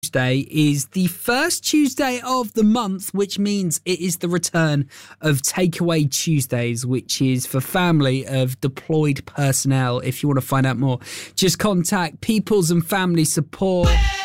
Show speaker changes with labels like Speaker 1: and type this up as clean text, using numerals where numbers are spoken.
Speaker 1: Tuesday is the first Tuesday of the month, which means it is the return of Takeaway Tuesdays, which is for family of deployed personnel. If you want to find out more, just contact Peoples and Family Support.